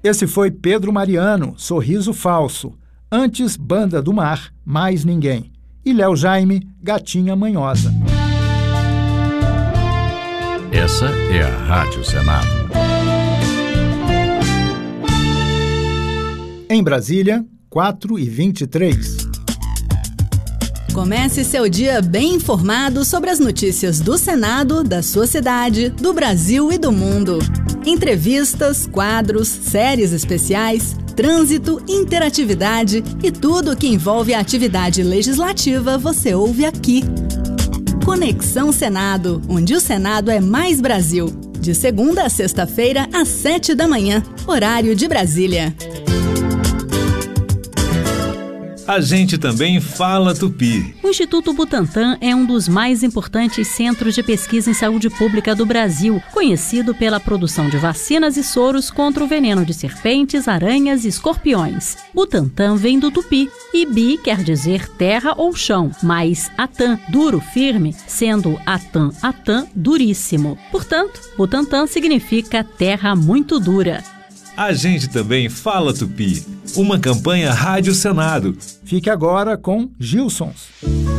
Esse foi Pedro Mariano, Sorriso Falso. Antes, Banda do Mar, Mais Ninguém. E Léo Jaime, Gatinha Manhosa. Essa é a Rádio Senado. Em Brasília, 4h23. Comece seu dia bem informado sobre as notícias do Senado, da sua cidade, do Brasil e do mundo. Entrevistas, quadros, séries especiais, trânsito, interatividade e tudo o que envolve a atividade legislativa você ouve aqui. Conexão Senado, onde o Senado é mais Brasil. De segunda a sexta-feira, às 7 da manhã, horário de Brasília. A gente também fala tupi. O Instituto Butantan é um dos mais importantes centros de pesquisa em saúde pública do Brasil, conhecido pela produção de vacinas e soros contra o veneno de serpentes, aranhas e escorpiões. Butantan vem do tupi, e bi quer dizer terra ou chão, mais atan, duro, firme, sendo atan, duríssimo. Portanto, Butantan significa terra muito dura. A gente também fala tupi. Uma campanha Rádio Senado. Fique agora com Gilsons.